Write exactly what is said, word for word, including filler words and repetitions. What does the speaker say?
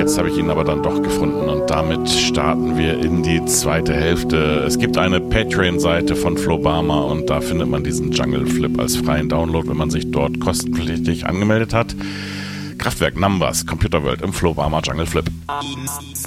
Jetzt habe ich ihn aber dann doch gefunden und damit starten wir in die zweite Hälfte. Es gibt eine Patreon-Seite von Flobama und da findet man diesen Jungle Flip als freien Download, wenn man sich dort kostenpflichtig angemeldet hat. Kraftwerk Numbers, Computer World im Flobama Jungle Flip.